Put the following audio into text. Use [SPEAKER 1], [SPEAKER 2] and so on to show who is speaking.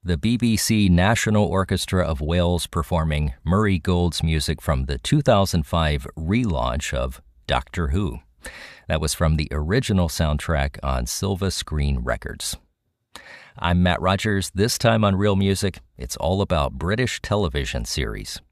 [SPEAKER 1] the BBC National Orchestra of Wales performing Murray Gould's music from the 2005 relaunch of Doctor Who. That was from the original soundtrack on Silva Screen Records. I'm Matt Rogers. This time on Real Music, it's all about British television series.